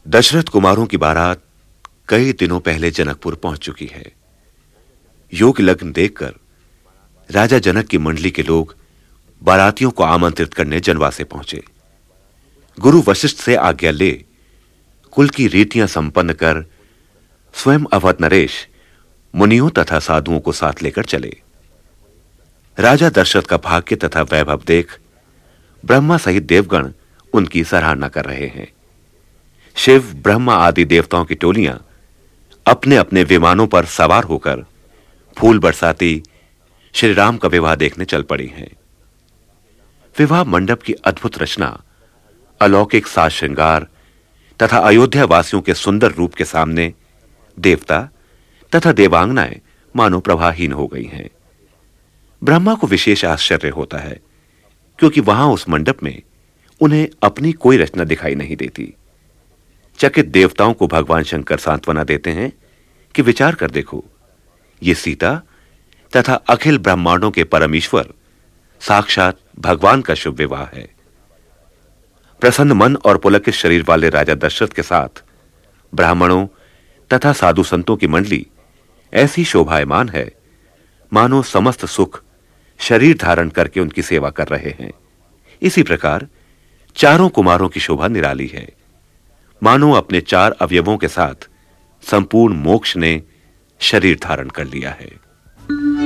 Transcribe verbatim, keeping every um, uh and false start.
दशरथ कुमारों की बारात कई दिनों पहले जनकपुर पहुंच चुकी है। योग लग्न देखकर राजा जनक की मंडली के लोग बारातियों को आमंत्रित करने जनवासे पहुंचे। गुरु वशिष्ठ से आज्ञा ले कुल की रीतियां संपन्न कर स्वयं अवध नरेश मुनियों तथा साधुओं को साथ लेकर चले। राजा दशरथ का भाग्य तथा वैभव देख ब्रह्मा सहित देवगण उनकी सराहना कर रहे हैं। शिव, ब्रह्मा आदि देवताओं की टोलियां अपने अपने विमानों पर सवार होकर फूल बरसाती श्री राम का विवाह देखने चल पड़ी हैं। विवाह मंडप की अद्भुत रचना, अलौकिक साज श्रृंगार तथा अयोध्या वासियों के सुंदर रूप के सामने देवता तथा देवांगनाएं मानो प्रभाहीन हो गई हैं। ब्रह्मा को विशेष आश्चर्य होता है, क्योंकि वहां उस मंडप में उन्हें अपनी कोई रचना दिखाई नहीं देती। चकित देवताओं को भगवान शंकर सांत्वना देते हैं कि विचार कर देखो, ये सीता तथा अखिल ब्रह्मांडों के परमेश्वर साक्षात भगवान का शुभ विवाह है। प्रसन्न मन और पुलकित शरीर वाले राजा दशरथ के साथ ब्राह्मणों तथा साधु संतों की मंडली ऐसी शोभायमान है, मानो समस्त सुख शरीर धारण करके उनकी सेवा कर रहे हैं। इसी प्रकार चारों कुमारों की शोभा निराली है, मानो अपने चार अवयवों के साथ संपूर्ण मोक्ष ने शरीर धारण कर लिया है।